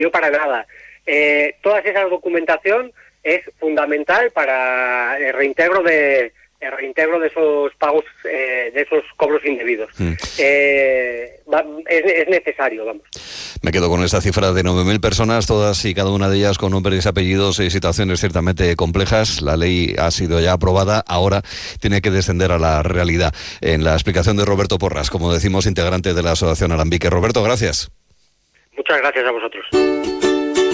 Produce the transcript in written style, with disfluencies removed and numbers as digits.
para nada. Toda esa documentación es fundamental para el reintegro de esos pagos, de esos cobros indebidos. Es necesario, vamos. Me quedo con esta cifra de 9.000 personas, todas y cada una de ellas con nombres, apellidos y situaciones ciertamente complejas. La ley ha sido ya aprobada, ahora tiene que descender a la realidad. En la explicación de Roberto Porras, como decimos, integrante de la Asociación Alambique. Roberto, gracias. Muchas gracias a vosotros.